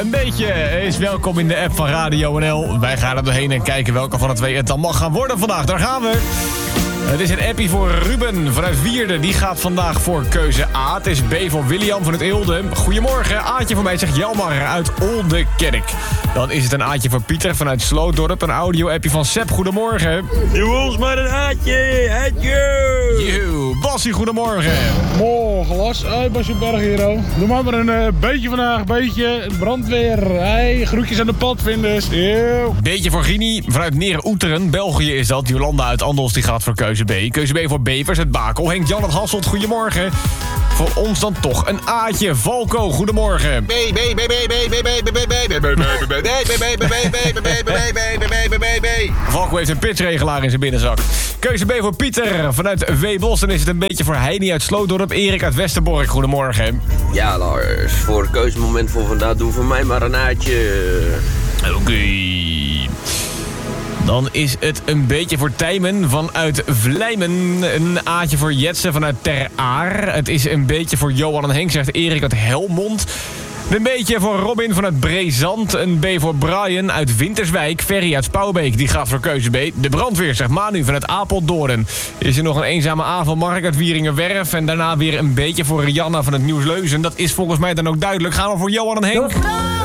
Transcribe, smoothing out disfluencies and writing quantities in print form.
een beetje is welkom in de app van Radio NL. Wij gaan er doorheen en kijken welke van de twee het dan mag gaan worden vandaag. Daar gaan we. Het is een appie voor Ruben vanuit Wierde. Die gaat vandaag voor keuze A. Het is B voor William van het Eelde. Goedemorgen, Aatje voor mij zegt Jelmar uit Oldenkerk. Dan is het een Aatje voor Pieter vanuit Slootdorp. Een audio-appie van Sepp, goedemorgen. Jongens, maar een Aatje, Yo, Bassie, goedemorgen. Morgen, Las. Hoi, Basje Berg hier. Doe maar een beetje vandaag, beetje brandweer. Hey, groetjes aan de padvinders. Yo. Beetje voor Gini vanuit Neren-Oeteren. België is dat. Jolanda uit Andels die gaat voor keuze B. Keuze B voor Bevers uit Bakel. Henk-Jan uit Hasselt, goedemorgen. Voor ons dan toch een Aatje. Valko, goedemorgen. Valko heeft een pitchregelaar in zijn binnenzak. Keuze B voor Pieter vanuit Weebos. Dan is het een beetje voor Heini uit Slootdorp. Erik uit Westerbork, goedemorgen. Ja, Lars, voor het keuzemoment voor vandaag doe voor mij maar een Aatje. Oké. Dan is het een beetje voor Tijmen vanuit Vlijmen. Een Aatje voor Jetsen vanuit Ter Aar. Het is een beetje voor Johan en Henk, zegt Erik uit Helmond. Een beetje voor Robin vanuit Brezand. Een B voor Brian uit Winterswijk. Ferry uit Spouwbeek, die gaat voor keuze B. De brandweer, zegt Manu vanuit Apeldoorn. Is er nog een eenzame A van Mark uit Wieringerwerf. En daarna weer een beetje voor Rianna van het Nieuws Leuzen. Dat is volgens mij dan ook duidelijk. Gaan we voor Johan en Henk?